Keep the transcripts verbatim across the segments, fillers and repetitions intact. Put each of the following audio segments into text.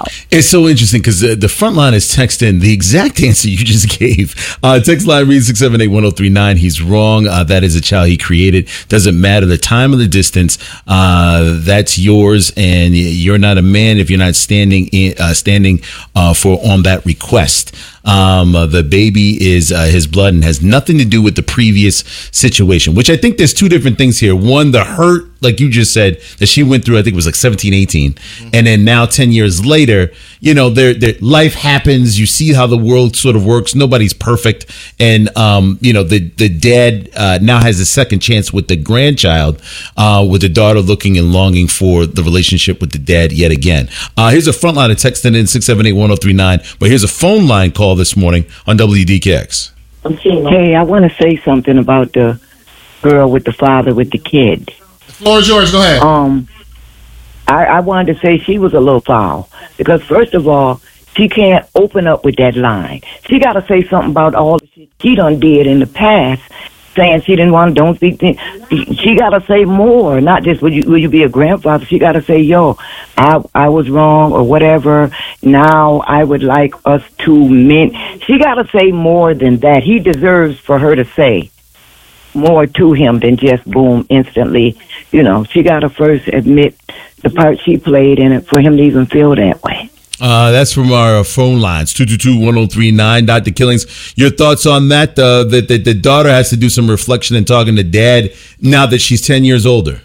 It's so interesting because uh, the front line is texting the exact answer you just gave. Uh, text line reads six seven eight one zero three nine. He's wrong. Uh, that is a child he created. Doesn't matter the time or the distance. Uh, that's yours, and you're not a man if you're not standing in, uh, standing uh, for on that request. Um, uh, the baby is uh, his blood and has nothing to do with the previous situation, which I think there's two different things here. One, the hurt, like you just said, that she went through, I think it was like seventeen, eighteen. Mm-hmm. And then now ten years later, you know, their life happens. You see how the world sort of works. Nobody's perfect. And, um, you know, the, the dad uh, now has a second chance with the grandchild, uh, with the daughter looking and longing for the relationship with the dad yet again. Uh, here's a front line of texting in six seven eight one zero three nine. But here's a phone line call this morning on W D K X. Hey, I want to say something about the girl with the father with the kid. The floor is yours. Go ahead. Um, I, I wanted to say she was a little foul because, first of all, she can't open up with that line. She got to say something about all the shit she done did in the past, saying she didn't want to, don't speak. Things. She got to say more, not just will you will you be a grandfather. She got to say, yo, I I was wrong or whatever. Now I would like us to mend. She got to say more than that. He deserves for her to say more to him than just boom instantly. You know, she got to first admit the part she played in it for him to even feel that way. Uh, that's from our phone lines, two two two, one zero three nine. Doctor Killings, your thoughts on that? Uh, that the, the daughter has to do some reflection and talking to dad now that she's ten years older.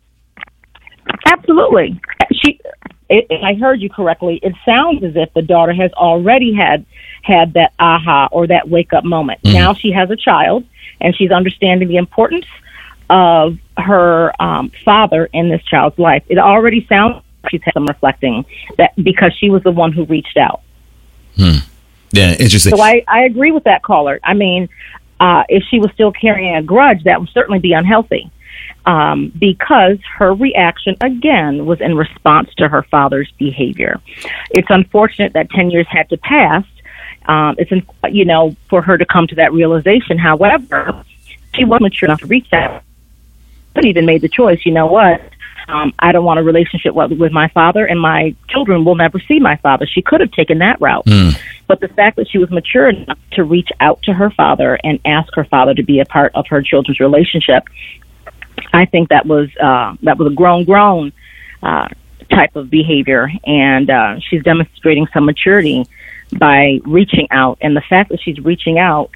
Absolutely. She, if I heard you correctly, it sounds as if the daughter has already had had that aha or that wake up moment. Mm. Now she has a child, and she's understanding the importance of her um, father in this child's life. It already sounds she's had some reflecting that because she was the one who reached out. Hmm. Yeah, interesting. So I, I agree with that caller. I mean, uh, if she was still carrying a grudge, that would certainly be unhealthy um, because her reaction, again, was in response to her father's behavior. It's unfortunate that ten years had to pass. Um, it's, you know, for her to come to that realization. However, she wasn't mature enough to reach out. But even made the choice, you know what? Um, I don't want a relationship with my father, and my children will never see my father. She could have taken that route. Mm. But the fact that she was mature enough to reach out to her father and ask her father to be a part of her children's relationship, I think that was uh, that was a grown, grown uh, type of behavior. And uh, she's demonstrating some maturity by reaching out. And the fact that she's reaching out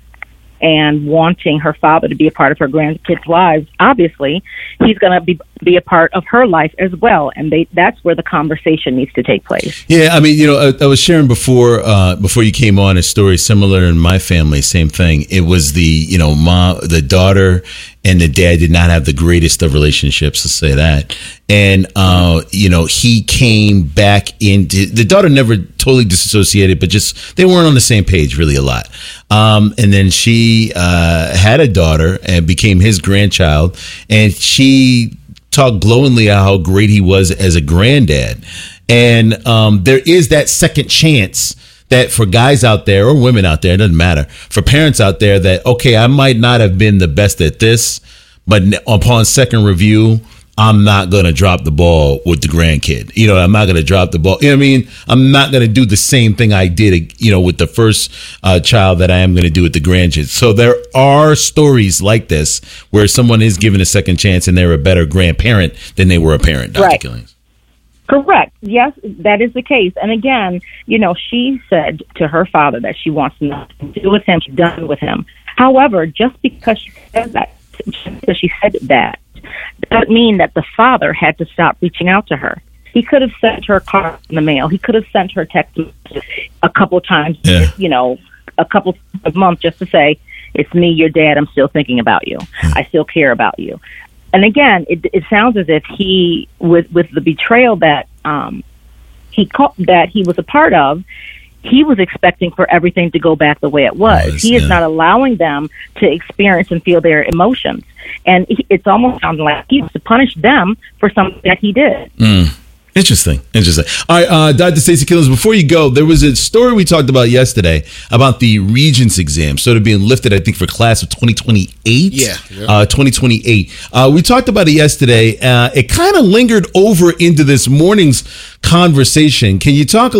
and wanting her father to be a part of her grandkids' lives, obviously, he's going to be be a part of her life as well. And they, that's where the conversation needs to take place. Yeah, I mean, you know, I, I was sharing before uh, before you came on a story similar in my family, same thing. It was the, you know, mom, the daughter and the dad did not have the greatest of relationships, let's say that. And, uh, you know, he came back into, the daughter never totally disassociated, but just, they weren't on the same page really a lot. Um, and then she uh, had a daughter and became his grandchild. And she talked glowingly about how great he was as a granddad. And um, there is that second chance that for guys out there or women out there, it doesn't matter, for parents out there that, okay, I might not have been the best at this, but upon second review, I'm not going to drop the ball with the grandkid. You know, I'm not going to drop the ball. You know what I mean? I'm not going to do the same thing I did, you know, with the first uh, child that I am going to do with the grandkids. So there are stories like this where someone is given a second chance and they're a better grandparent than they were a parent, Doctor Right. Killings. Correct. Yes, that is the case. And again, you know, she said to her father that she wants nothing to do with him. She's done with him. However, just because she said that, just because she said that, doesn't mean that the father had to stop reaching out to her. He could have sent her a card in the mail. He could have sent her text messages a couple of times, Yeah. you know, a couple of months just to say, it's me, your dad. I'm still thinking about you. I still care about you. And again, it, it sounds as if he, with with the betrayal that um, he caught, that he was a part of, he was expecting for everything to go back the way it was. was he is yeah. not allowing them to experience and feel their emotions, and he, it's almost sounding like he wants to punish them for something that he did. Mm. Interesting. Interesting. All right, uh, Doctor Stacey Killings, before you go, there was a story we talked about yesterday about the Regents exam sort of being lifted, I think, for class of twenty twenty-eight. Yeah. yeah. Uh, twenty twenty-eight. Uh, we talked about it yesterday. Uh, it kind of lingered over into this morning's conversation. Can you talk a